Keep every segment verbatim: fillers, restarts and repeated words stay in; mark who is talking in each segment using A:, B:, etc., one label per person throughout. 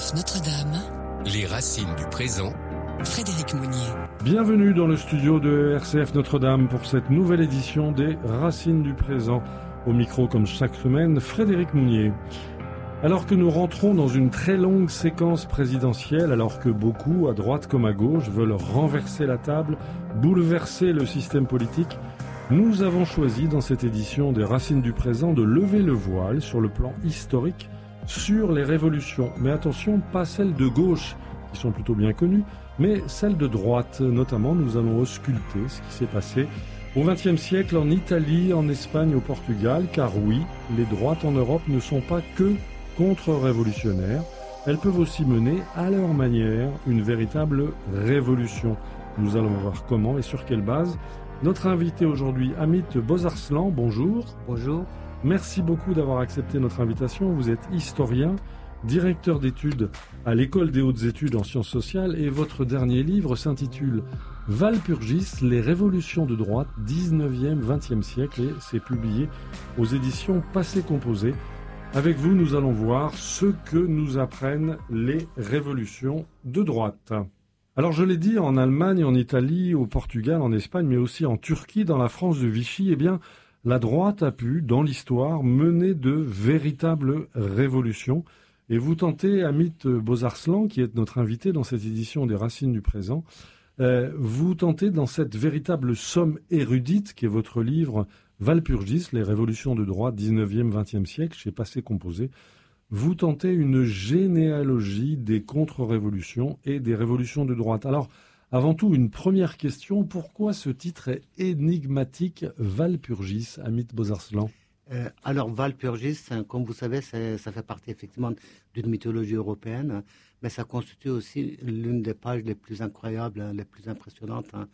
A: F Notre-Dame,
B: les racines du présent,
A: Frédéric Mounier.
C: Bienvenue dans le studio de R C F Notre-Dame pour cette nouvelle édition des Racines du présent. Au micro, comme chaque semaine, Frédéric Mounier. Alors que nous rentrons dans une très longue séquence présidentielle, alors que beaucoup, à droite comme à gauche, veulent renverser la table, bouleverser le système politique, nous avons choisi dans cette édition des Racines du présent de lever le voile sur le plan historique sur les révolutions. Mais attention, pas celles de gauche, qui sont plutôt bien connues, mais celles de droite. Notamment, nous allons ausculter ce qui s'est passé au vingtième siècle en Italie, en Espagne, au Portugal, car oui, les droites en Europe ne sont pas que contre-révolutionnaires, elles peuvent aussi mener à leur manière une véritable révolution. Nous allons voir comment et sur quelle base. Notre invité aujourd'hui, Amit Bozarslan, bonjour.
D: Bonjour.
C: Merci beaucoup d'avoir accepté notre invitation. Vous êtes historien, directeur d'études à l'École des hautes études en sciences sociales et votre dernier livre s'intitule Walpurgis, les révolutions de droite, dix-neuvième vingtième siècle, et c'est publié aux éditions Passé Composé. Avec vous, nous allons voir ce que nous apprennent les révolutions de droite. Alors je l'ai dit, en Allemagne, en Italie, au Portugal, en Espagne, mais aussi en Turquie, dans la France de Vichy, eh bien, la droite a pu, dans l'histoire, mener de véritables révolutions. Et vous tentez, Amit Bozarslan, qui est notre invité dans cette édition des Racines du présent, euh, vous tentez dans cette véritable somme érudite qui est votre livre Walpurgis, les révolutions de droite dix-neuvième vingtième siècle, chez Passé Composé, vous tentez une généalogie des contre-révolutions et des révolutions de droite. Alors, avant tout, une première question, pourquoi ce titre est énigmatique, Walpurgis, Amit Bozarslan?
D: Euh, alors, Walpurgis, comme vous savez, ça fait partie effectivement d'une mythologie européenne, mais ça constitue aussi l'une des pages les plus incroyables, les plus impressionnantes hein,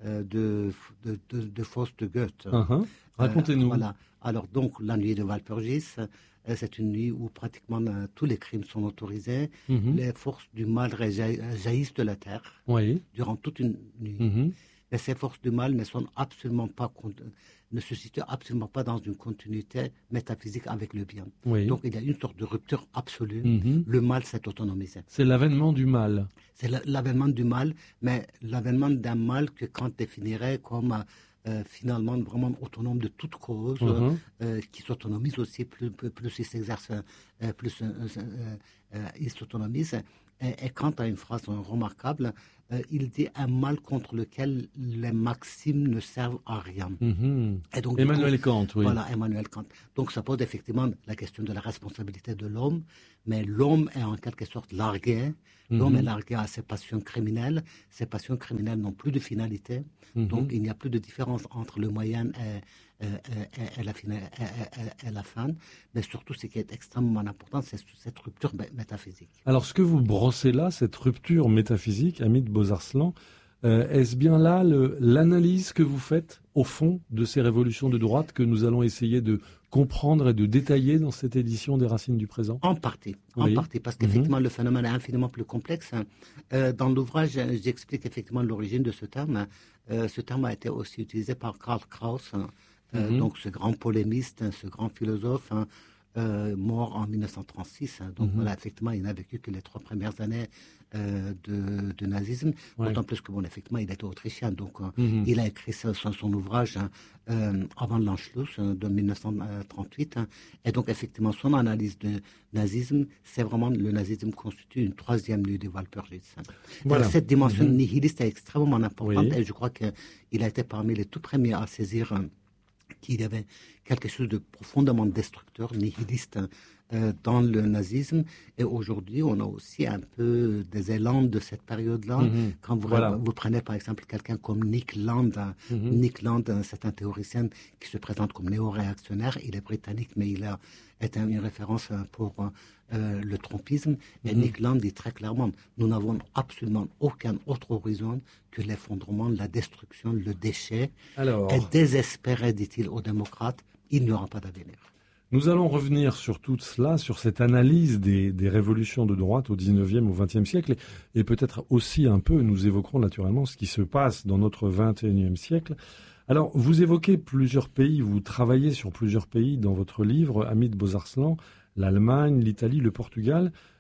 D: de, de, de, de Faust de Goethe.
C: Uh-huh. Racontez-nous.
D: Euh, voilà. Alors, donc, la nuit de Walpurgis, euh, c'est une nuit où pratiquement euh, tous les crimes sont autorisés. Mm-hmm. Les forces du mal jaillissent de la terre
C: oui.
D: durant toute une nuit.
C: Mm-hmm.
D: Mais ces forces du mal ne sont absolument pas, ne se situent absolument pas dans une continuité métaphysique avec le bien.
C: Oui.
D: Donc il y a une sorte de rupture absolue.
C: Mm-hmm.
D: Le mal s'est autonomisé.
C: C'est l'avènement du mal.
D: C'est l'avènement du mal, mais l'avènement d'un mal que Kant définirait comme euh, finalement vraiment autonome de toute cause, mm-hmm. euh, qui s'autonomise aussi, plus, plus, plus il s'exerce, euh, plus euh, euh, euh, il s'autonomise. Et, et Kant a une phrase remarquable, euh, il dit un mal contre lequel les maximes ne servent à rien.
C: Mm-hmm.
D: Et donc,
C: Emmanuel
D: coup,
C: Kant, oui.
D: Voilà, Emmanuel Kant. Donc ça pose effectivement la question de la responsabilité de l'homme, mais l'homme est en quelque sorte largué. L'homme mm-hmm. est largué à ses passions criminelles. Ces passions criminelles n'ont plus de finalité. Mm-hmm. Donc il n'y a plus de différence entre le moyen et, et, et, et, la, et, et, et la fin. Mais surtout, ce qui est extrêmement important, c'est cette rupture métaphysique.
C: Alors ce que vous brossez là, cette rupture métaphysique, Amit Bozarslan, euh, est-ce bien là le, l'analyse que vous faites au fond de ces révolutions de droite que nous allons essayer de comprendre et de détailler dans cette édition des Racines du présent?
D: En partie,
C: oui.
D: en partie, parce qu'effectivement
C: mm-hmm.
D: le phénomène est infiniment plus complexe. Euh, dans l'ouvrage, j'explique effectivement l'origine de ce terme. Euh, ce terme a été aussi utilisé par Karl Kraus, euh, mm-hmm. donc ce grand polémiste, ce grand philosophe, hein, euh, mort en mille neuf cent trente-six. Hein, donc mm-hmm. voilà, effectivement, il n'a vécu que les trois premières années euh, de, de nazisme, ouais. D'autant plus que bon, effectivement, il était autrichien, donc euh, mm-hmm. il a écrit son, son ouvrage hein, euh, avant l'Anschluss hein, de mille neuf cent trente-huit, hein, et donc effectivement, son analyse de nazisme, c'est vraiment le nazisme constitue une troisième nuit de Walpurgis. Hein. Voilà. Cette dimension mm-hmm. nihiliste est extrêmement importante, oui. Et je crois qu'il a été parmi les tout premiers à saisir hein, qu'il y avait quelque chose de profondément destructeur, nihiliste euh, dans le nazisme. Et aujourd'hui, on a aussi un peu des élans de cette période-là. Mm-hmm. Quand vous, voilà. vous prenez par exemple quelqu'un comme Nick Land, mm-hmm. Nick Land, c'est un théoricien qui se présente comme néo-réactionnaire. Il est britannique, mais il a été une référence pour euh, le trumpisme. Et mm-hmm. Nick Land dit très clairement, nous n'avons absolument aucun autre horizon que l'effondrement, la destruction, le déchet.
C: Alors...
D: Et désespéré, dit-il aux démocrates, il n'y aura pas d'avenir.
C: Nous allons revenir sur tout cela, sur cette analyse des, des révolutions de droite au dix-neuvième, au vingtième siècle, et, et peut-être aussi un peu, nous évoquerons naturellement ce qui se passe dans notre vingt et unième siècle. Alors, vous évoquez plusieurs pays, vous travaillez sur plusieurs pays dans votre livre, Amit Bozarslan, l'Allemagne, l'Italie, le Portugal,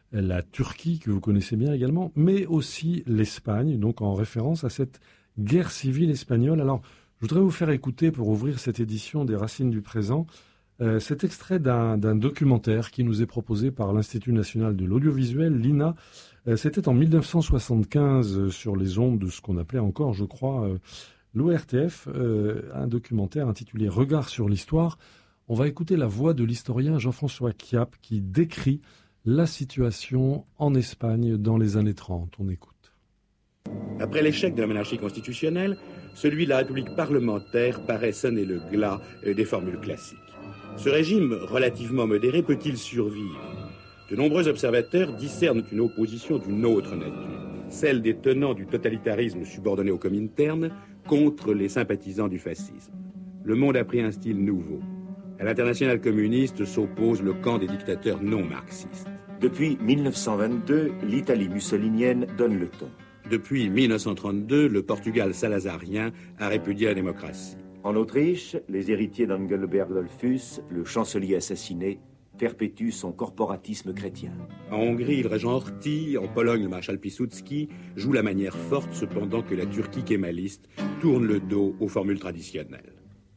C: la Turquie, que vous connaissez bien également, mais aussi l'Espagne, donc en référence à cette guerre civile espagnole. Alors, je voudrais vous faire écouter, pour ouvrir cette édition des Racines du présent, euh, cet extrait d'un, d'un documentaire qui nous est proposé par l'Institut national de l'audiovisuel, l'I N A. Euh, c'était en dix-neuf cent soixante-quinze, euh, sur les ondes de ce qu'on appelait encore, je crois, euh, l'O R T F, euh, un documentaire intitulé « Regard sur l'histoire ». On va écouter la voix de l'historien Jean-François Chiappe qui décrit la situation en Espagne dans les années trente. On écoute.
B: Après l'échec de la monarchie constitutionnelle, celui de la République parlementaire paraît sonner le glas des formules classiques. Ce régime relativement modéré peut-il survivre ? De nombreux observateurs discernent une opposition d'une autre nature, celle des tenants du totalitarisme subordonné au Comintern contre les sympathisants du fascisme. Le monde a pris un style nouveau. À l'internationale communiste s'oppose le camp des dictateurs non marxistes.
E: Depuis mille neuf cent vingt-deux, l'Italie mussolinienne donne le ton.
B: Depuis mille neuf cent trente-deux, le Portugal salazarien a répudié la démocratie.
E: En Autriche, les héritiers d'Engelbert Dollfuss, le chancelier assassiné, perpétuent son corporatisme chrétien.
B: En Hongrie, le régent Horthy, en Pologne, le maréchal Piłsudski joue la manière forte, cependant que la Turquie kémaliste tourne le dos aux formules traditionnelles.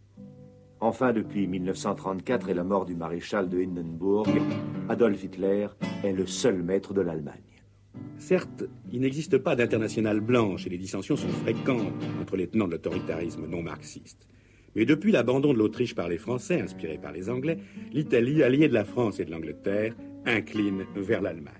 E: Enfin, depuis mille neuf cent trente-quatre et la mort du maréchal de Hindenburg, Adolf Hitler est le seul maître de l'Allemagne.
B: Certes, il n'existe pas d'internationale blanche et les dissensions sont fréquentes entre les tenants de l'autoritarisme non marxiste. Mais depuis l'abandon de l'Autriche par les Français, inspiré par les Anglais, l'Italie, alliée de la France et de l'Angleterre, incline vers l'Allemagne.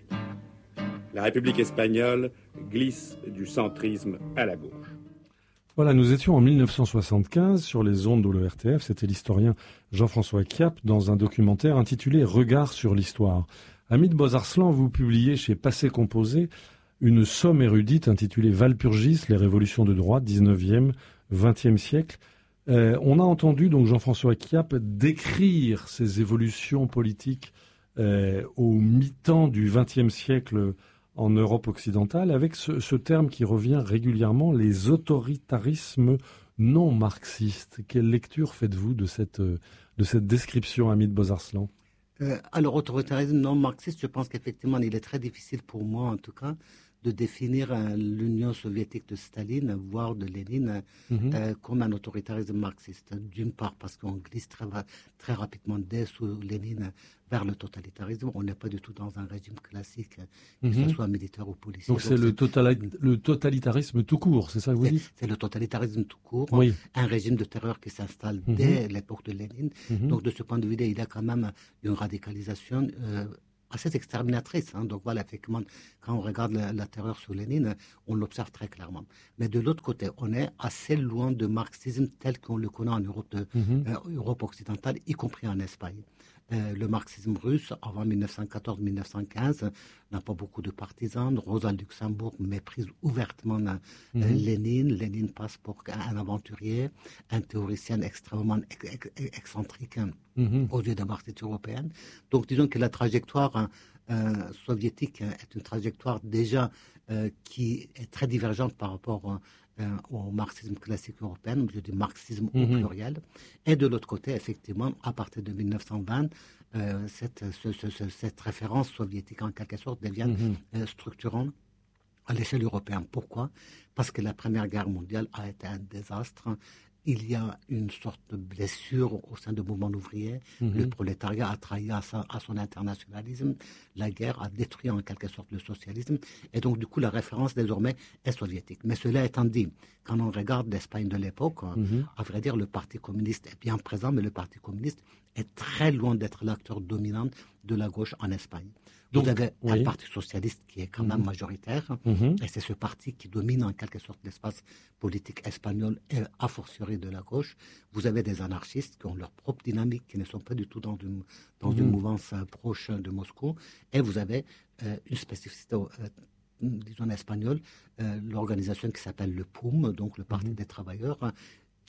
B: La République espagnole glisse du centrisme à la gauche.
C: Voilà, nous étions en dix-neuf cent soixante-quinze sur les ondes de l'O R T F. C'était l'historien Jean-François Chiappe dans un documentaire intitulé « Regard sur l'histoire ». Hamid Bozarslan, vous publiez chez Passé Composé une somme érudite intitulée « Walpurgis, les révolutions de droite, dix-neuvième, vingtième siècle ». Euh, on a entendu donc Jean-François Chiappe décrire ces évolutions politiques euh, au mi-temps du vingtième siècle en Europe occidentale, avec ce, ce terme qui revient régulièrement, les autoritarismes non marxistes. Quelle lecture faites-vous de cette, de cette description, Hamid Bozarslan ?
D: euh, Alors, autoritarisme non marxiste, je pense qu'effectivement, il est très difficile pour moi, en tout cas, de définir euh, l'Union soviétique de Staline, voire de Lénine, mm-hmm. euh, comme un autoritarisme marxiste. D'une part, parce qu'on glisse très, très rapidement dès sous Lénine vers le totalitarisme. On n'est pas du tout dans un régime classique, que mm-hmm. ce soit militaire ou policier.
C: Donc, Donc c'est, c'est le, totali- le totalitarisme tout court, c'est ça que vous
D: c'est,
C: dites ?
D: C'est le totalitarisme tout court,
C: oui.
D: Un régime de terreur qui s'installe mm-hmm. dès l'époque de Lénine. Mm-hmm. Donc de ce point de vue-là, il y a quand même une radicalisation euh, assez exterminatrice. Hein. Donc voilà, effectivement, quand on regarde la, la terreur sous Lénine, on l'observe très clairement. Mais de l'autre côté, on est assez loin du marxisme tel qu'on le connaît en Europe, de, mm-hmm. euh, Europe occidentale, y compris en Espagne. Euh, le marxisme russe, avant dix-neuf cent quatorze dix-neuf cent quinze, n'a pas beaucoup de partisans. Rosa Luxembourg méprise ouvertement euh, mm-hmm. Lénine. Lénine passe pour un aventurier, un théoricien extrêmement ex- ex- excentrique mm-hmm. aux yeux des marxistes européennes. Donc disons que la trajectoire euh, soviétique est une trajectoire déjà euh, qui est très divergente par rapport euh, Euh, au marxisme classique européen, je dis marxisme mm-hmm. au pluriel. Et de l'autre côté, effectivement, à partir de dix-neuf cent vingt, euh, cette, ce, ce, ce, cette référence soviétique, en quelque sorte, devient mm-hmm. euh, structurante à l'échelle européenne. Pourquoi ? Parce que la Première Guerre mondiale a été un désastre. Il y a une sorte de blessure au sein du mouvement ouvrier. Mm-hmm. Le prolétariat a trahi à, sa, à son internationalisme. La guerre a détruit en quelque sorte le socialisme. Et donc, du coup, la référence désormais est soviétique. Mais cela étant dit, quand on regarde l'Espagne de l'époque, mm-hmm. à vrai dire, le Parti communiste est bien présent, mais le Parti communiste est très loin d'être l'acteur dominant de la gauche en Espagne. Donc, vous avez oui. un parti socialiste qui est quand même mmh. majoritaire, mmh. et c'est ce parti qui domine en quelque sorte l'espace politique espagnol et a fortiori de la gauche. Vous avez des anarchistes qui ont leur propre dynamique, qui ne sont pas du tout dans une, dans mmh. une mouvance euh, proche de Moscou, et vous avez euh, une spécificité euh, disons espagnole, euh, l'organisation qui s'appelle le P U M, donc le Parti mmh. des travailleurs,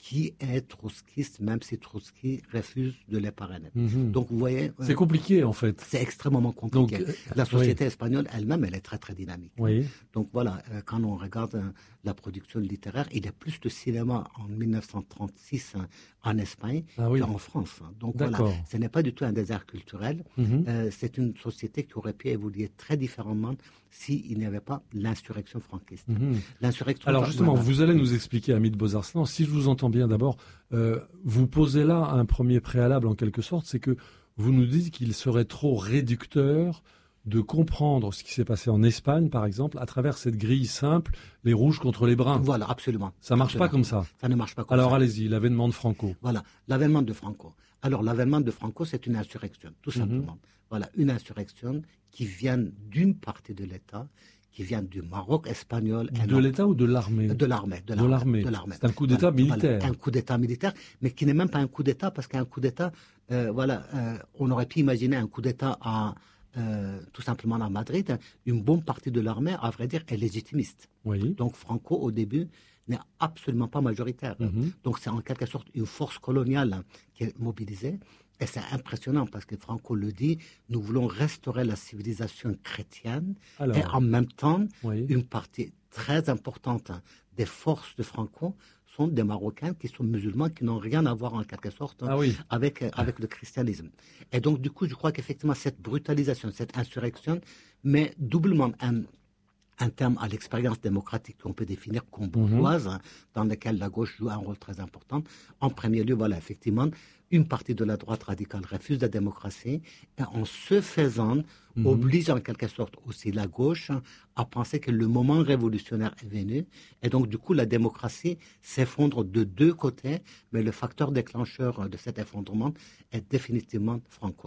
D: qui est trotskiste, même si Trotsky refuse de les parrainer.
C: Mm-hmm.
D: Donc, vous voyez...
C: C'est euh, compliqué, en fait.
D: C'est extrêmement compliqué. Donc, euh, la société
C: oui.
D: espagnole elle-même, elle est très, très dynamique.
C: Oui.
D: Donc, voilà, euh, quand on regarde euh, la production littéraire, il y a plus de cinéma en dix-neuf cent trente-six hein, en Espagne ah, oui. qu'en France. Donc, voilà, ce n'est pas du tout un désert culturel. Mm-hmm. Euh, c'est une société qui aurait pu évoluer très différemment s'il n'y avait pas l'insurrection franquiste. Mm-hmm. L'insurrection
C: Alors, justement, voilà. vous allez nous expliquer, Hamid Bozarslan, si je vous entends bien d'abord, euh, vous posez là un premier préalable en quelque sorte, c'est que vous nous dites qu'il serait trop réducteur de comprendre ce qui s'est passé en Espagne, par exemple, à travers cette grille simple, les rouges contre les bruns.
D: Voilà, absolument.
C: Ça ne marche
D: absolument.
C: pas comme ça.
D: Ça ne marche pas comme
C: Alors,
D: ça.
C: Alors allez-y, l'avènement de Franco.
D: Voilà, l'avènement de Franco. Alors l'avènement de Franco, c'est une insurrection, tout simplement. Mm-hmm. Voilà, une insurrection qui vient d'une partie de l'État, qui vient du Maroc espagnol.
C: De l'État ou de l'armée?
D: De l'armée.
C: De l'armée. C'est un coup d'État
D: voilà,
C: militaire.
D: Voilà, un coup d'État militaire, mais qui n'est même pas un coup d'État, parce qu'un coup d'État, euh, voilà, euh, on aurait pu imaginer un coup d'État à, euh, tout simplement à Madrid. Une bonne partie de l'armée, à vrai dire, est légitimiste.
C: Oui.
D: Donc Franco, au début, n'est absolument pas majoritaire. Mm-hmm. Donc c'est en quelque sorte une force coloniale qui est mobilisée. Et c'est impressionnant parce que Franco le dit, nous voulons restaurer la civilisation chrétienne. Alors, et en même temps, oui. une partie très importante des forces de Franco sont des Marocains qui sont musulmans, qui n'ont rien à voir en quelque sorte
C: ah oui.
D: avec, avec le christianisme. Et donc du coup, je crois qu'effectivement cette brutalisation, cette insurrection met doublement un... un terme à l'expérience démocratique qu'on peut définir comme bourgeoise, mmh. dans laquelle la gauche joue un rôle très important. En premier lieu, voilà, effectivement, une partie de la droite radicale refuse la démocratie et en ce faisant, mmh. oblige en quelque sorte aussi la gauche à penser que le moment révolutionnaire est venu. Et donc, du coup, la démocratie s'effondre de deux côtés, mais le facteur déclencheur de cet effondrement est définitivement Franco.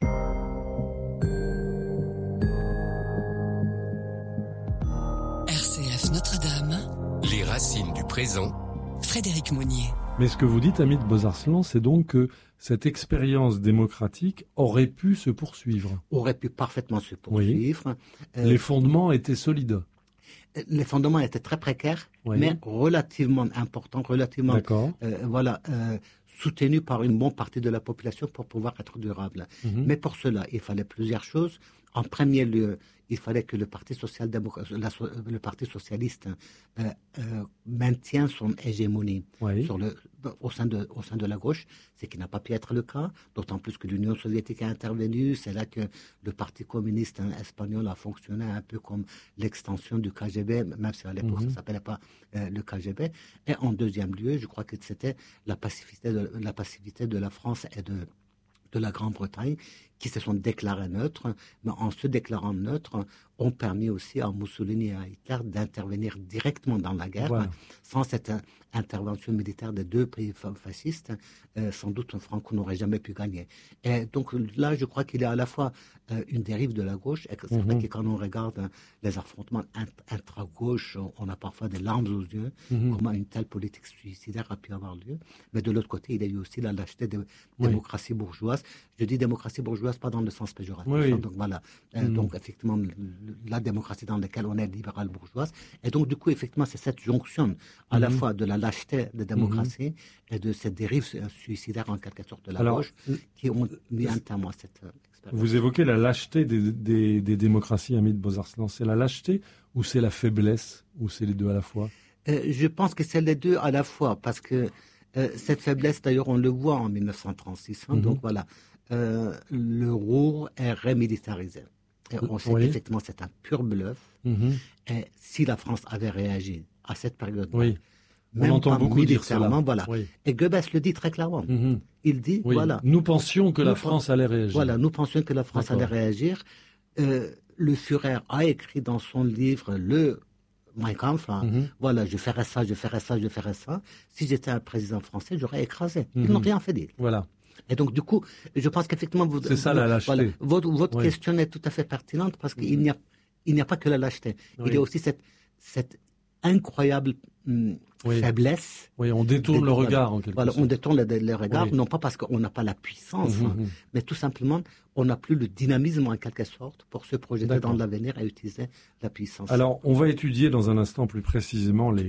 A: Notre-Dame.
F: Les racines du présent.
A: Frédéric Monnier.
C: Mais ce que vous dites, Hamid Bozarslan, c'est donc que cette expérience démocratique aurait pu se poursuivre.
D: Aurait pu parfaitement se poursuivre.
C: Oui. Euh, les fondements étaient solides.
D: Les fondements étaient très précaires, oui. mais relativement importants, relativement euh, voilà, euh, soutenus par une bonne partie de la population pour pouvoir être durables. Mm-hmm. Mais pour cela, il fallait plusieurs choses. En premier lieu, il fallait que le Parti, social le Parti socialiste euh, euh, maintienne son hégémonie oui. sur le, au, sein de, au sein de la gauche, ce qui n'a pas pu être le cas, d'autant plus que l'Union soviétique a intervenu. C'est là que le Parti communiste hein, espagnol a fonctionné un peu comme l'extension du K G B, même si à l'époque mm-hmm. ça ne s'appelait pas euh, le K G B. Et en deuxième lieu, je crois que c'était la passivité de la, passivité de la France et de de la Grande-Bretagne, qui se sont déclarés neutres, mais en se déclarant neutres, ont permis aussi à Mussolini et à Hitler d'intervenir directement dans la guerre. Voilà. Sans cette euh, intervention militaire des deux pays fascistes, euh, sans doute Franco n'aurait jamais pu gagner. Et donc là, je crois qu'il y a à la fois euh, une dérive de la gauche, et c'est mm-hmm. vrai que quand on regarde euh, les affrontements intra-gauche, on a parfois des larmes aux yeux, mm-hmm. comment une telle politique suicidaire a pu avoir lieu. Mais de l'autre côté, il y a eu aussi la lâcheté de oui. démocratie bourgeoise. Je dis démocratie bourgeoise, pas dans le sens péjoratif.
C: Oui.
D: Donc voilà. Euh, mm. Donc effectivement, la démocratie dans laquelle on est libérale bourgeoise. Et donc du coup, effectivement, c'est cette jonction à mm. la fois de la lâcheté de démocratie mm. et de cette dérive suicidaire en quelque sorte de la
C: Alors,
D: gauche qui ont mis un terme à cette expérience.
C: Vous évoquez la lâcheté des, des, des démocraties, Hamid Bozarslan. C'est la lâcheté ou c'est la faiblesse ou c'est les deux à la fois?
D: euh, Je pense que c'est les deux à la fois parce que euh, cette faiblesse, d'ailleurs, on le voit en mille neuf cent trente-six. Hein, mm-hmm. Donc voilà. Euh, le Ruhr est remilitarisé. Et on sait oui. qu'effectivement, c'est un pur bluff. Mm-hmm. Et si la France avait réagi à cette période-là,
C: oui.
D: même
C: on entend beaucoup
D: militairement,
C: dire cela.
D: Voilà.
C: Oui.
D: Et Goebbels le dit très clairement. Mm-hmm. Il dit,
C: oui.
D: voilà.
C: Nous pensions que
D: nous
C: la France allait réagir.
D: Voilà, nous pensions que la France D'accord. allait réagir. Euh, le Führer a écrit dans son livre le Mein Kampf, hein, mm-hmm. voilà, je ferai ça, je ferai ça, je ferai ça. Si j'étais un président français, j'aurais écrasé. Mm-hmm. Ils n'ont rien fait dire.
C: Voilà.
D: Et donc, du coup, je pense qu'effectivement, vous,
C: c'est ça, la lâcheté.
D: Voilà, votre, votre
C: oui.
D: question est tout à fait pertinente parce qu'il n'y a, il n'y a pas que la lâcheté. Oui. Il y a aussi cette, cette incroyable hum, oui. faiblesse.
C: Oui, on détourne de, le regard,
D: voilà,
C: en quelque
D: voilà,
C: sorte.
D: On détourne le, le regard,
C: oui.
D: non pas parce qu'on n'a pas la puissance,
C: mmh,
D: hein,
C: mmh.
D: mais tout simplement, on n'a plus le dynamisme, en quelque sorte, pour se projeter D'accord. dans l'avenir et utiliser la puissance.
C: Alors, on va étudier dans un instant plus précisément les,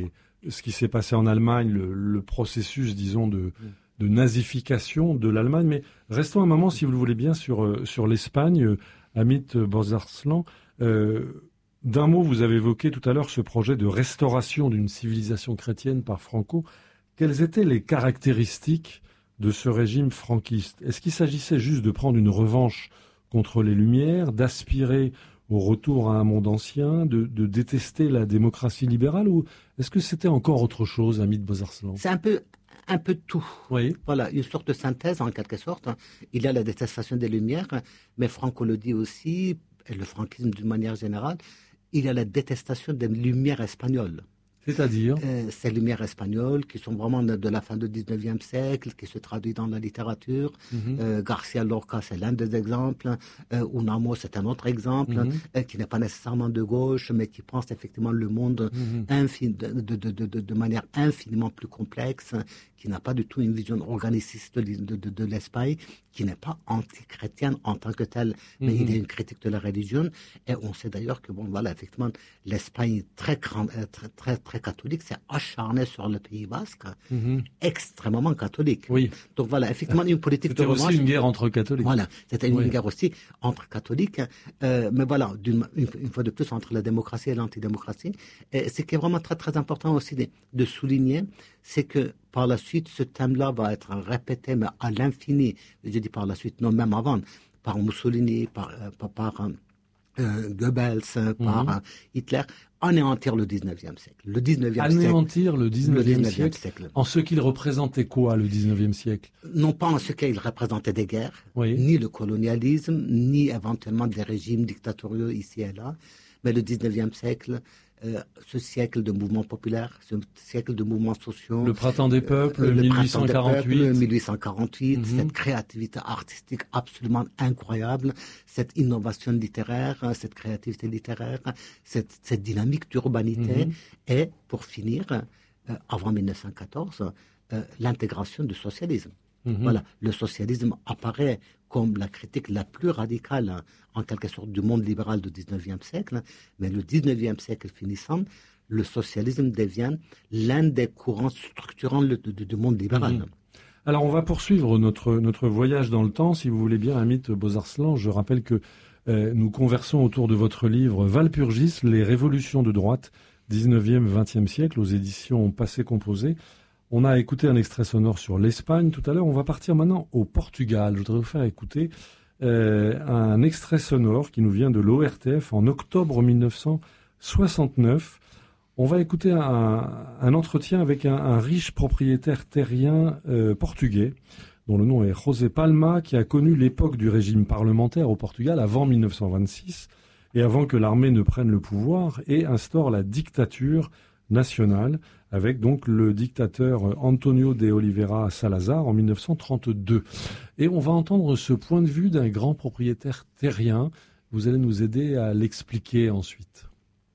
C: ce qui s'est passé en Allemagne, le, le processus, disons, de, de nazification de l'Allemagne. Mais restons un moment, si vous le voulez bien, sur, sur l'Espagne. Amit Bozarslan, euh, d'un mot, vous avez évoqué tout à l'heure ce projet de restauration d'une civilisation chrétienne par Franco. Quelles étaient les caractéristiques de ce régime franquiste? Est-ce qu'il s'agissait juste de prendre une revanche contre les Lumières, d'aspirer au retour à un monde ancien, de, de détester la démocratie libérale, ou est-ce que c'était encore autre chose, Amit Bozarslan?
D: C'est un peu... un peu de tout.
C: Oui.
D: Voilà, une sorte de synthèse en quelque sorte. Il y a la détestation des Lumières, mais Franco le dit aussi, et le franquisme d'une manière générale, il y a la détestation des Lumières espagnoles.
C: C'est-à-dire
D: euh, Ces Lumières espagnoles qui sont vraiment de la fin du dix-neuvième siècle, qui se traduisent dans la littérature. Mm-hmm. euh, Garcia Lorca, c'est l'un des exemples. Euh, Unamo, c'est un autre exemple, mm-hmm. euh, qui n'est pas nécessairement de gauche, mais qui pense effectivement le monde mm-hmm. infin- de, de, de, de, de manière infiniment plus complexe, qui n'a pas du tout une vision organiciste de, de, de, de l'Espagne, qui n'est pas anti-chrétienne en tant que telle, mais mm-hmm. il est une critique de la religion. Et on sait d'ailleurs que, bon, voilà, effectivement, l'Espagne très, très, très, très catholique s'est acharnée sur le Pays Basque, mm-hmm. extrêmement catholique.
C: Oui.
D: Donc voilà, effectivement, une politique
C: c'était
D: de revanche.
C: C'était aussi une guerre entre catholiques.
D: Voilà, c'était une
C: oui.
D: guerre aussi entre catholiques, euh, mais voilà, d'une, une, une fois de plus, entre la démocratie et l'antidémocratie. Et ce qui est vraiment très, très important aussi de, de souligner, c'est que par la suite, ce thème-là va être répété, mais à l'infini. Je dis par la suite, non, même avant, par Mussolini, par, euh, par, par euh, Goebbels, mm-hmm. par euh, Hitler, anéantir le dix-neuvième siècle. Le dix-neuvième
C: anéantir
D: siècle,
C: le dix-neuvième
D: siècle,
C: siècle. En ce qu'il représentait quoi, le dix-neuvième siècle?
D: Non pas en ce qu'il représentait des guerres,
C: oui.
D: ni le colonialisme, ni éventuellement des régimes dictatoriaux ici et là, mais le dix-neuvième siècle, Euh, ce siècle de mouvements populaires, ce siècle de mouvements sociaux.
C: Le printemps des peuples,
D: euh, le
C: mille huit cent quarante-huit.
D: Peuples, mille huit cent quarante-huit, mm-hmm. cette créativité artistique absolument incroyable, cette innovation littéraire, cette créativité littéraire, cette, cette dynamique d'urbanité. Mm-hmm. Et pour finir, euh, avant mille neuf cent quatorze, euh, l'intégration du socialisme. Mm-hmm. Voilà, le socialisme apparaît comme la critique la plus radicale, en quelque sorte, du monde libéral du dix-neuvième siècle. Mais le dix-neuvième siècle finissant, le socialisme devient l'un des courants structurants du, du, du monde libéral.
C: Mmh. Alors, on va poursuivre notre, notre voyage dans le temps, si vous voulez bien, Amit Bozarslan. Je rappelle que euh, nous conversons autour de votre livre « Walpurgis, les révolutions de droite, dix-neuvième vingtième siècle » aux éditions Passé Composé. On a écouté un extrait sonore sur l'Espagne tout à l'heure. On va partir maintenant au Portugal. Je voudrais vous faire écouter euh, un extrait sonore qui nous vient de l'O R T F en octobre mille neuf cent soixante-neuf. On va écouter un, un entretien avec un, un riche propriétaire terrien euh, portugais, dont le nom est José Palma, qui a connu l'époque du régime parlementaire au Portugal avant mille neuf cent vingt-six et avant que l'armée ne prenne le pouvoir et instaure la dictature nationale, avec donc le dictateur Antonio de Oliveira Salazar en mille neuf cent trente-deux. Et on va entendre ce point de vue d'un grand propriétaire terrien. Vous allez nous aider à l'expliquer ensuite.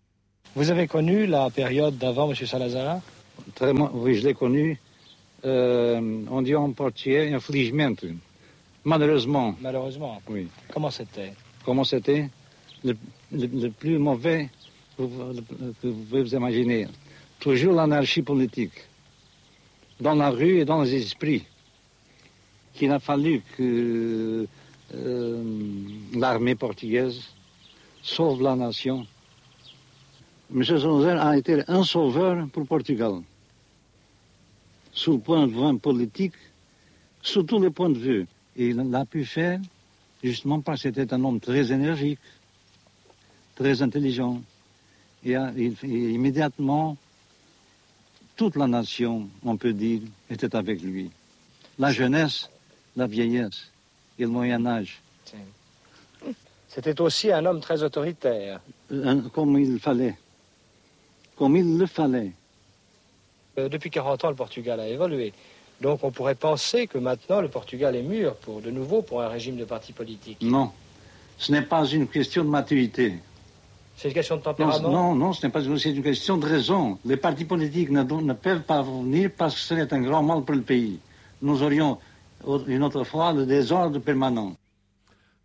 F: Vous avez connu la période d'avant M. Salazar?
G: Très, oui, je l'ai connu. Euh, on dit en portugais, infelizmente. Malheureusement.
F: Malheureusement?
G: Oui.
F: Comment c'était?
G: Comment c'était? Le, le, le plus mauvais que vous, que vous pouvez vous imaginer. Toujours l'anarchie politique, dans la rue et dans les esprits, qu'il a fallu que euh, l'armée portugaise sauve la nation. M. Salazar a été un sauveur pour Portugal, sous le point de vue politique, sous tous les points de vue. Et il l'a pu faire justement parce que c'était un homme très énergique, très intelligent. Et, et, et immédiatement, toute la nation, on peut dire, était avec lui. La jeunesse, la vieillesse et le Moyen-Âge.
F: C'était aussi un homme très autoritaire.
G: Un, comme il fallait. Comme il le fallait.
F: Euh, depuis quarante ans, le Portugal a évolué. Donc on pourrait penser que maintenant, le Portugal est mûr, pour, de nouveau, pour un régime de parti politique.
G: Non. Ce n'est pas une question de maturité.
F: C'est une question de tempérament?
G: Non, non, non, ce n'est pas c'est une question de raison. Les partis politiques ne, ne peuvent pas venir parce que ce serait un grand mal pour le pays. Nous aurions une autre fois le désordre permanent.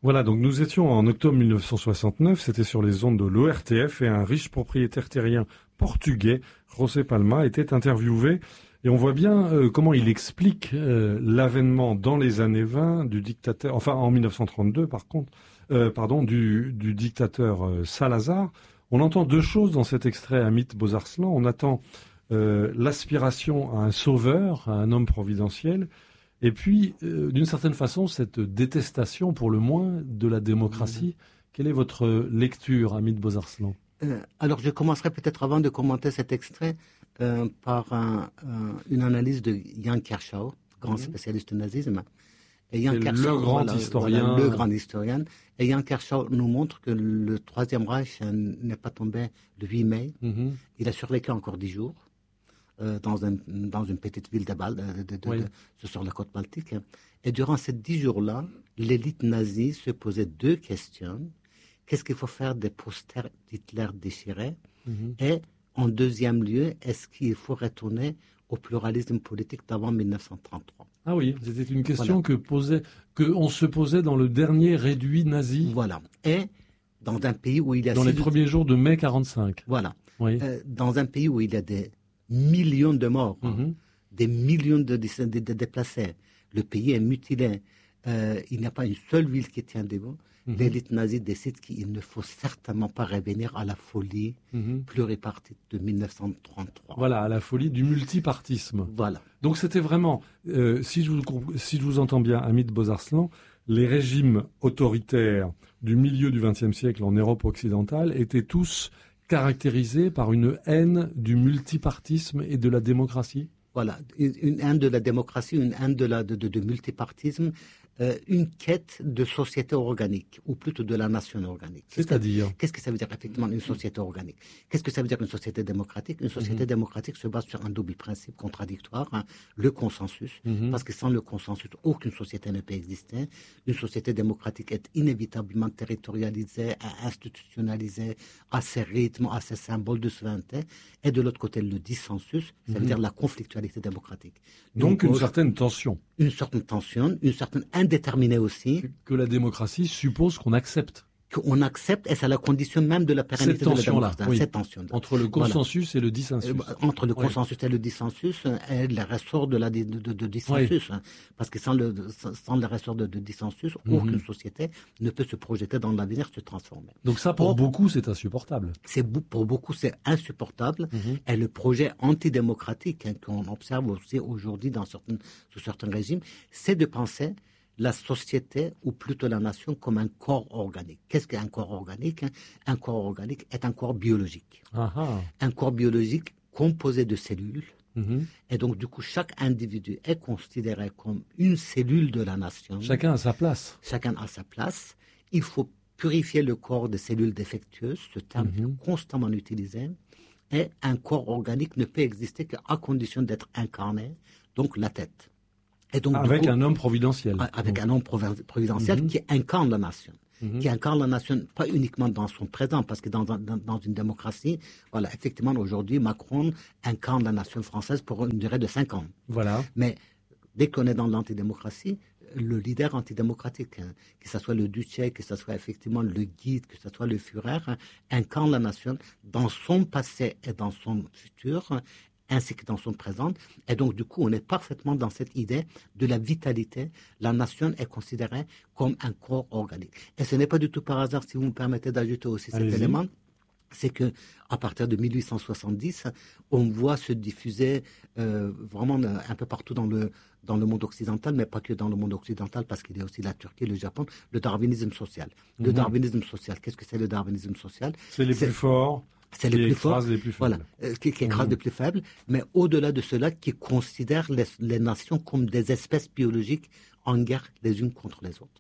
C: Voilà, donc nous étions en octobre mille neuf cent soixante-neuf, c'était sur les ondes de l'O R T F et un riche propriétaire terrien portugais, José Palma, était interviewé et on voit bien euh, comment il explique euh, l'avènement dans les années vingt du dictateur, enfin en mille neuf cent trente-deux par contre, euh, pardon, du, du dictateur euh, Salazar. On entend deux choses dans cet extrait Amit Bozarslan. On attend euh, l'aspiration à un sauveur, à un homme providentiel. Et puis, euh, d'une certaine façon, cette détestation, pour le moins, de la démocratie. Mmh. Quelle est votre lecture, Amit Bozarslan ?
D: euh, Alors, je commencerai peut-être avant de commenter cet extrait euh, par un, un, une analyse de Jan Kershaw, grand mmh. spécialiste du nazisme. Et Jan Kershaw,
C: le grand
D: voilà,
C: historien.
D: Voilà, le grand historien. Et Jan Kershaw nous montre que le Troisième Reich n'est pas tombé le huit mai. Mmh. Il a survécu encore dix jours. Euh, dans, un, dans une petite ville de, Bal, de, de, de, oui. de, de sur la côte baltique. Et durant ces dix jours-là, l'élite nazie se posait deux questions. Qu'est-ce qu'il faut faire des posters d'Hitler déchirés ? Mm-hmm. Et en deuxième lieu, est-ce qu'il faut retourner au pluralisme politique d'avant mille neuf cent trente-trois ?
C: Ah oui, c'était une question voilà. que posait, que on se posait dans le dernier réduit nazi.
D: Voilà. Et dans un pays où il y a...
C: Dans les premiers jours de mai quarante-cinq.
D: Voilà.
C: Oui.
D: Euh, dans un pays où il y a des millions de morts, mm-hmm. hein, des millions de, de, de, de déplacés. Le pays est mutilé. Euh, il n'y a pas une seule ville qui tient debout. Mm-hmm. L'élite nazie décide qu'il ne faut certainement pas revenir à la folie mm-hmm. pluripartite de mille neuf cent trente-trois.
C: Voilà, à la folie du multipartisme.
D: Voilà.
C: Donc c'était vraiment, euh, si, je vous, si je vous entends bien, Amit Bozarslan, les régimes autoritaires du milieu du vingtième siècle en Europe occidentale étaient tous caractérisée par une haine du multipartisme et de la démocratie ?
D: Voilà, une, une haine de la démocratie, une haine de la de, de, de multipartisme, euh, une quête de société organique, ou plutôt de la nation organique.
C: C'est-à-dire ?
D: Qu'est-ce que ça veut dire effectivement une société organique ? Qu'est-ce que ça veut dire une société démocratique ? Une société mm-hmm. démocratique se base sur un double principe contradictoire, hein, le consensus, mm-hmm. parce que sans le consensus, aucune société ne peut exister. Une société démocratique est inévitablement territorialisée, institutionnalisée, à ses rythmes, à ses symboles de souveraineté. Et de l'autre côté, le dissensus, ça mm-hmm. veut dire la conflictualité démocratique.
C: Donc, Donc une certaine tension.
D: Une certaine tension, une certaine indéterminée aussi.
C: Que la démocratie suppose qu'on accepte.
D: Qu'on accepte, et c'est la condition même de la pérennité
C: cette tension
D: de la
C: démocratie. Oui.
D: Cette tension-là.
C: Entre le consensus voilà. et le dissensus.
D: Euh, entre le
C: oui.
D: consensus et le dissensus, et le ressort de la de, de, de dissensus. Oui. Hein, parce que sans le, sans le ressort de, de dissensus, mm-hmm. aucune société ne peut se projeter dans l'avenir, se transformer.
C: Donc ça, pour Or, beaucoup, c'est insupportable.
D: C'est, pour beaucoup, c'est insupportable. Mm-hmm. Et le projet antidémocratique hein, qu'on observe aussi aujourd'hui dans certains, sous certains régimes, c'est de penser la société, ou plutôt la nation, comme un corps organique. Qu'est-ce qu'un corps organique ? Un corps organique est un corps biologique.
C: Aha.
D: Un corps biologique composé de cellules.
C: Mm-hmm.
D: Et donc, du coup, chaque individu est considéré comme une cellule de la nation.
C: Chacun a sa place.
D: Chacun a sa place. Il faut purifier le corps des cellules défectueuses, ce terme mm-hmm. est constamment utilisé. Et un corps organique ne peut exister qu'à condition d'être incarné, donc la tête. Et donc,
C: avec
D: coup,
C: un homme providentiel.
D: Avec mmh. un homme providentiel mmh. qui incarne la nation. Mmh. Qui incarne la nation, pas uniquement dans son présent, parce que dans, dans, dans une démocratie, voilà, effectivement, aujourd'hui, Macron incarne la nation française pour une durée de cinq ans.
C: Voilà.
D: Mais dès qu'on est dans l'antidémocratie, le leader antidémocratique, hein, que ce soit le Duce, que ce soit effectivement le guide, que ce soit le Führer, hein, incarne la nation dans son passé et dans son futur, hein, ainsi que dans son présent. Et donc, du coup, on est parfaitement dans cette idée de la vitalité. La nation est considérée comme un corps organique. Et ce n'est pas du tout par hasard, si vous me permettez d'ajouter aussi cet
C: Allez-y.
D: élément, c'est que à partir de mille huit cent soixante-dix, on voit se diffuser euh, vraiment euh, un peu partout dans le, dans le monde occidental, mais pas que dans le monde occidental, parce qu'il y a aussi la Turquie, le Japon, le darwinisme social. Le
C: Mm-hmm.
D: darwinisme social, qu'est-ce que c'est le darwinisme social ?
C: C'est les
D: C'est-
C: plus forts.
D: C'est
C: qui
D: les plus forts,
C: écrasent les plus faibles.
D: voilà, euh, qui, qui écrasent
C: Mhm.
D: les plus faibles, mais au-delà de cela, qui considèrent les, les nations comme des espèces biologiques en guerre les unes contre les autres.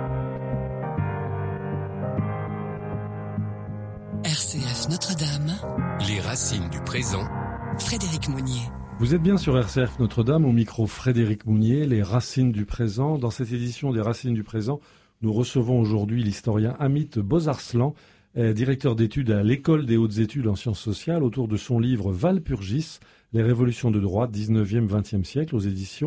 A: R C F Notre-Dame,
H: Les racines du présent.
A: Frédéric Mounier.
C: Vous êtes bien sur R C F Notre-Dame, au micro Frédéric Mounier, les racines du présent. Dans cette édition des racines du présent, nous recevons aujourd'hui l'historien Amit Bozarslan, euh, directeur d'études à l'École des hautes études en sciences sociales, autour de son livre Walpurgis, les révolutions de droite, dix-neuvième vingtième siècle, aux éditions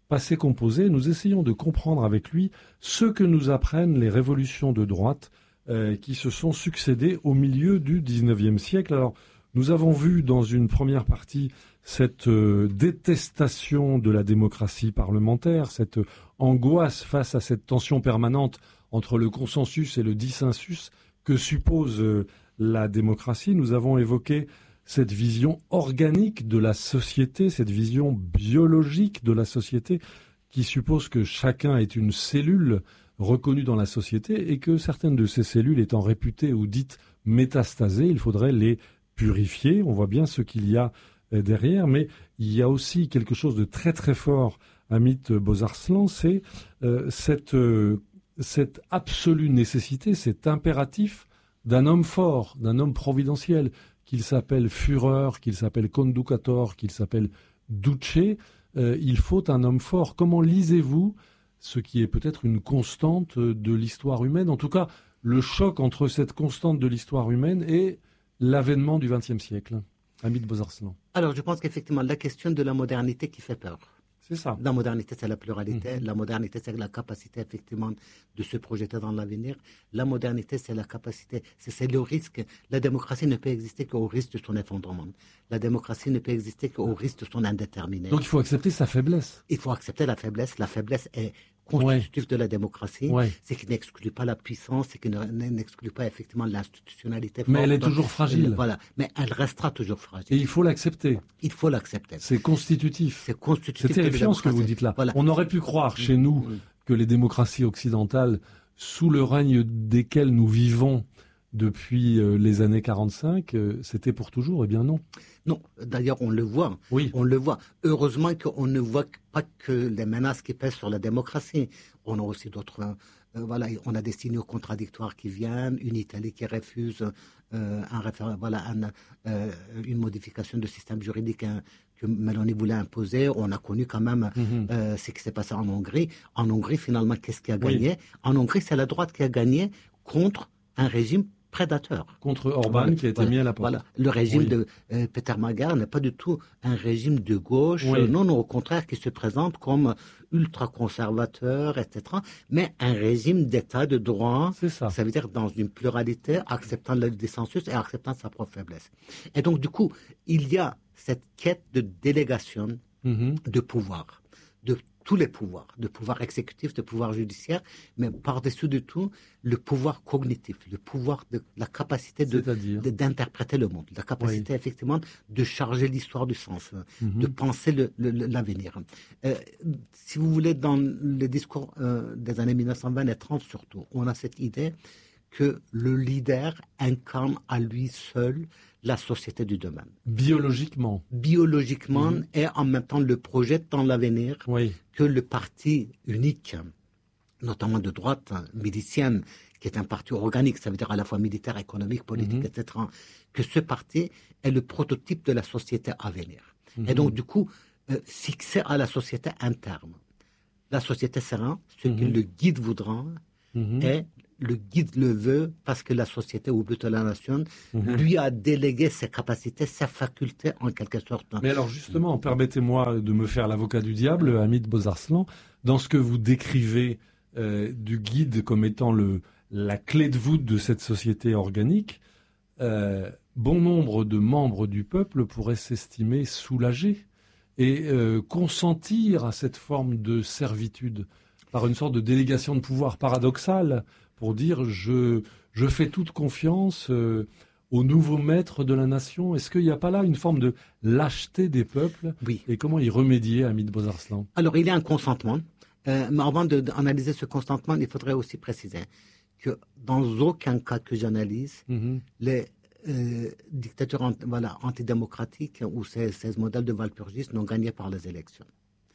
C: Passé composé, nous essayons de comprendre avec lui ce que nous apprennent les révolutions de droite euh, qui se sont succédées au milieu du dix-neuvième siècle. Alors, nous avons vu dans une première partie cette euh, détestation de la démocratie parlementaire, cette angoisse face à cette tension permanente entre le consensus et le dissensus que suppose euh, la démocratie. Nous avons évoqué cette vision organique de la société, cette vision biologique de la société qui suppose que chacun est une cellule reconnue dans la société et que certaines de ces cellules étant réputées ou dites métastasées, il faudrait les purifier. On voit bien ce qu'il y a derrière, mais il y a aussi quelque chose de très très fort, Amit Bozarslan, c'est euh, cette, euh, cette absolue nécessité, cet impératif d'un homme fort, d'un homme providentiel, qu'il s'appelle Führer, qu'il s'appelle Conducator, qu'il s'appelle Duce, euh, il faut un homme fort. Comment lisez-vous ce qui est peut-être une constante de l'histoire humaine, en tout cas le choc entre cette constante de l'histoire humaine et l'avènement du vingtième siècle? Amit Bozarslan.
D: Alors je pense qu'effectivement la question de la modernité qui fait peur.
C: C'est ça.
D: La modernité, c'est la pluralité.
C: Mmh.
D: La modernité, c'est la capacité, effectivement, de se projeter dans l'avenir. La modernité, c'est la capacité, c'est, c'est le risque. La démocratie ne peut exister qu'au risque de son effondrement. La démocratie ne peut exister qu'au risque de son indéterminé.
C: Donc il faut accepter sa faiblesse.
D: Il faut accepter la faiblesse. La faiblesse est constitutive ouais. de la démocratie. Ouais. C'est qu'il n'exclut pas la puissance, c'est qu'il n'exclut pas effectivement l'institutionnalité.
C: Mais elle est toujours fragile.
D: Voilà. Mais elle restera toujours fragile.
C: Et il faut l'accepter.
D: Il faut l'accepter.
C: C'est constitutif.
D: C'est constitutif.
C: C'est terrifiant ce que vous dites là. Voilà. On aurait pu croire chez nous mmh. que les démocraties occidentales, sous le règne desquelles nous vivons depuis euh, les années quarante-cinq, euh, c'était pour toujours. Eh bien non.
D: Non, d'ailleurs on le voit.
C: Oui.
D: On le voit. Heureusement qu'on ne voit pas que les menaces qui pèsent sur la démocratie. On a aussi d'autres. Euh, voilà, on a des signaux contradictoires qui viennent. Une Italie qui refuse euh, un référendum, voilà, un, euh, une modification du système juridique hein, que Meloni voulait imposer. On a connu quand même mm-hmm. euh, ce qui s'est passé en Hongrie. En Hongrie, finalement, qu'est-ce qui a gagné? Oui. En Hongrie, c'est la droite qui a gagné contre un régime prédateur.
C: Contre Orban voilà, qui a été
D: voilà,
C: mis à la porte.
D: Voilà. Le régime oui. de euh, Peter Magyar n'est pas du tout un régime de gauche, oui. euh, non, non, au contraire, qui se présente comme ultra-conservateur, et cetera. Mais un régime d'état de droit,
C: c'est ça.
D: Ça veut dire dans une pluralité, acceptant le dissensus et acceptant sa propre faiblesse. Et donc, du coup, il y a cette quête de délégation mm-hmm. de pouvoir, de tous les pouvoirs, de pouvoir exécutif, de pouvoir judiciaire, mais par-dessus de tout, le pouvoir cognitif, le pouvoir de la capacité de, de, d'interpréter le monde, la capacité oui. effectivement de charger l'histoire du sens, mm-hmm. de penser le, le, l'avenir. Euh, si vous voulez, dans le discours euh, des années mille neuf cent vingt et trente surtout, on a cette idée que le leader incarne à lui seul la société du demain.
C: Biologiquement.
D: Biologiquement mmh. et en même temps le projette dans l'avenir
C: oui.
D: que le parti unique, notamment de droite, milicienne, qui est un parti organique, ça veut dire à la fois militaire, économique, politique, mmh. et cetera, que ce parti est le prototype de la société à venir. Mmh. Et donc, du coup, euh, fixer à la société un terme. La société sera ce mmh. que le guide voudra mmh. et le guide le veut parce que la société, ou plutôt la nation, mmh. lui a délégué ses capacités, ses facultés en quelque sorte.
C: Mais alors justement, permettez-moi de me faire l'avocat du diable, Amit Bozarslan, dans ce que vous décrivez euh, du guide comme étant le, la clé de voûte de cette société organique, euh, bon nombre de membres du peuple pourraient s'estimer soulagés et euh, consentir à cette forme de servitude par une sorte de délégation de pouvoir paradoxale, pour dire je, je fais toute confiance euh, au nouveau maître de la nation. Est-ce qu'il n'y a pas là une forme de lâcheté des peuples?
D: Oui.
C: Et comment y remédier, Amit Bozarslan?
D: Alors, il y a un consentement. Euh, mais avant d'analyser ce consentement, il faudrait aussi préciser que dans aucun cas que j'analyse, mm-hmm. les euh, dictatures ant, voilà, antidémocratiques ou ces, ces modèles de Walpurgis n'ont gagné par les élections.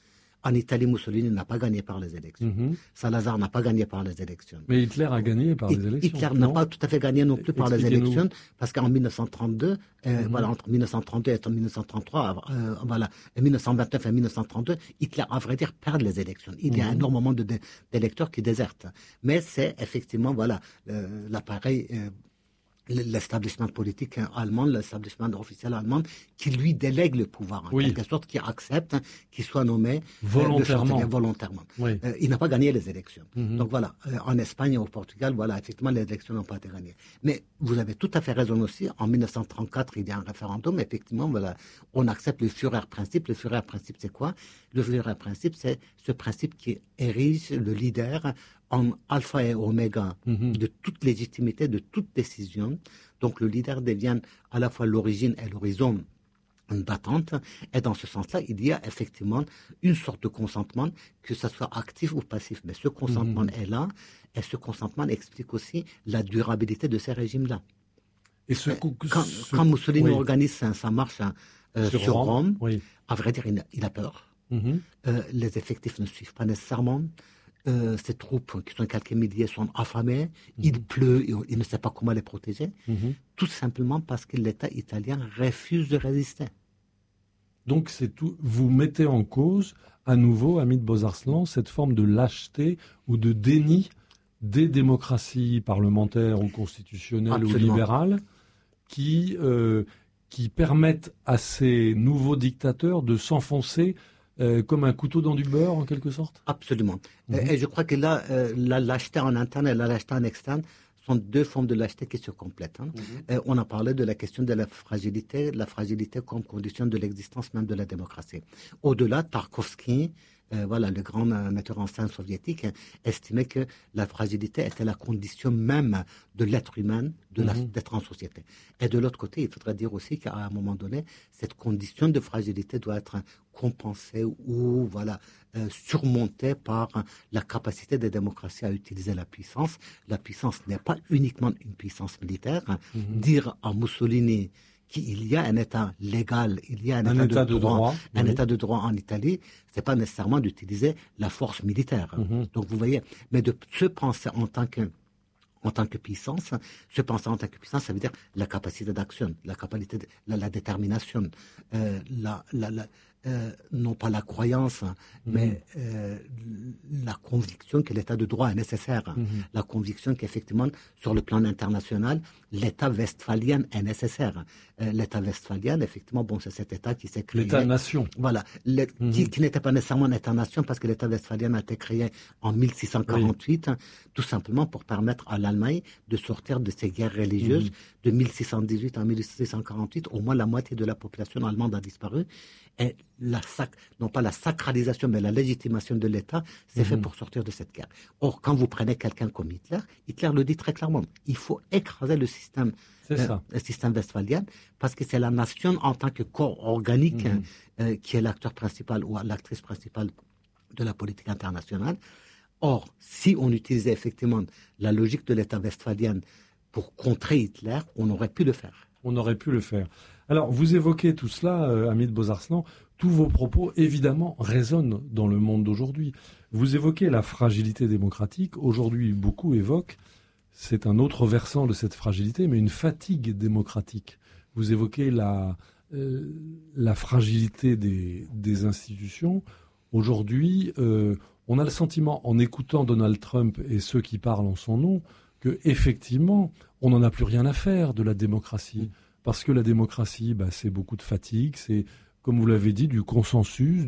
D: En Italie, Mussolini n'a pas gagné par les élections. Mm-hmm. Salazar n'a pas gagné par les élections.
C: Mais Hitler a gagné par les élections.
D: Hitler n'a pas tout à fait gagné non plus par les élections, parce qu'en mille neuf cent trente-deux, euh, mm-hmm. voilà, entre mille neuf cent trente-deux et mille neuf cent trente-trois, euh, voilà, et mille neuf cent vingt-neuf et mille neuf cent trente-deux, Hitler, à vrai dire, perd les élections. Il mm-hmm. y a énormément de, de, d'électeurs qui désertent. Mais c'est effectivement, voilà, euh, l'appareil euh, l'establishment politique allemand, l'establishment officiel allemand, qui lui délègue le pouvoir, en oui. quelque sorte, qui accepte hein, qu'il soit nommé
C: volontairement.
D: Euh, volontairement.
C: Oui.
D: Euh, il n'a pas gagné les élections.
C: Mm-hmm.
D: Donc voilà, euh, en Espagne et au Portugal, voilà, effectivement, les élections n'ont pas été gagnées. Mais vous avez tout à fait raison aussi, en mille neuf cent trente-quatre, il y a un référendum, effectivement, voilà, on accepte le Führerprinzip. Le Führerprinzip, c'est quoi? Le Führerprinzip, c'est ce principe qui érige le leader en alpha et oméga mm-hmm. de toute légitimité, de toute décision. Donc le leader devient à la fois l'origine et l'horizon d'attente. Et dans ce sens-là, il y a effectivement une sorte de consentement, que ce soit actif ou passif. Mais ce consentement mm-hmm. est là, et ce consentement explique aussi la durabilité de ces régimes-là.
C: Et ce,
D: quand,
C: ce,
D: quand Mussolini
C: oui.
D: organise sa, sa marche euh, sur, sur Rome, Rome
C: oui.
D: à vrai dire, il, il a peur.
C: Mm-hmm.
D: Euh, les effectifs ne suivent pas nécessairement. Euh, ces troupes, qui sont quelques milliers, sont affamées. Mmh. Il pleut, et il ne sait pas comment les protéger. Mmh. Tout simplement parce que l'État italien refuse de résister.
C: Donc, c'est tout. Vous mettez en cause, à nouveau, Hamid Bozarslan, cette forme de lâcheté ou de déni des démocraties parlementaires ou constitutionnelles Absolument. Ou libérales qui, euh, qui permettent à ces nouveaux dictateurs de s'enfoncer Euh, comme un couteau dans du beurre, en quelque sorte?
D: Absolument. Mmh. Et, et je crois que là, euh, la lâcheté en interne et la lâcheté en externe sont deux formes de lâcheté qui se complètent. Hein. Mmh. Euh, on a parlé de la question de la fragilité, la fragilité comme condition de l'existence même de la démocratie. Au-delà, Tarkovsky, euh, voilà, le grand euh, metteur en scène soviétique, hein, estimait que la fragilité était la condition même de l'être humain, de la, mmh. d'être en société. Et de l'autre côté, il faudrait dire aussi qu'à un moment donné, cette condition de fragilité doit être compensée ou voilà, euh, surmontée par la capacité des démocraties à utiliser la puissance. La puissance n'est pas uniquement une puissance militaire. Mmh. Dire à Mussolini qu'il y a un État légal, il y a un,
C: un
D: état,
C: état
D: de,
C: de
D: droit,
C: droit,
D: un
C: oui.
D: État de droit en Italie, c'est pas nécessairement d'utiliser la force militaire. Mmh. Donc vous voyez, mais de se penser en tant que en tant que puissance, se penser en tant que puissance, ça veut dire la capacité d'action, la capacité, de, la, la détermination, euh, la, la, la euh, non pas la croyance, mmh. mais euh, la conviction que l'état de droit est nécessaire, mmh. la conviction qu'effectivement, sur le plan international, l'état westphalien est nécessaire. Euh, l'état westphalien, effectivement, bon, c'est cet état qui s'est créé.
C: L'état-nation.
D: Voilà, mmh. qui, qui n'était pas nécessairement un état-nation, parce que l'état westphalien a été créé en mille six cent quarante-huit, oui. tout simplement pour permettre à l'Allemagne de sortir de ces guerres religieuses mmh. de mille six cent dix-huit à mille six cent quarante-huit. Au moins la moitié de la population allemande a disparu. Et la sac, non pas la sacralisation, mais la légitimation de l'État, c'est mmh. fait pour sortir de cette guerre. Or, quand vous prenez quelqu'un comme Hitler, Hitler le dit très clairement, il faut écraser le système, euh, le système westphalien, parce que c'est la nation en tant que corps organique mmh. euh, qui est l'acteur principal ou l'actrice principale de la politique internationale. Or, si on utilisait effectivement la logique de l'État westphalien pour contrer Hitler, on aurait pu le faire.
C: On aurait pu le faire. Alors, vous évoquez tout cela, euh, Hamid Bozarslan. Tous vos propos, évidemment, résonnent dans le monde d'aujourd'hui. Vous évoquez la fragilité démocratique. Aujourd'hui, beaucoup évoquent, c'est un autre versant de cette fragilité, mais une fatigue démocratique. Vous évoquez la, euh, la fragilité des, des institutions. Aujourd'hui, euh, on a le sentiment, en écoutant Donald Trump et ceux qui parlent en son nom, que effectivement, on n'en a plus rien à faire de la démocratie. Parce que la démocratie, bah, c'est beaucoup de fatigue, c'est, comme vous l'avez dit, du consensus,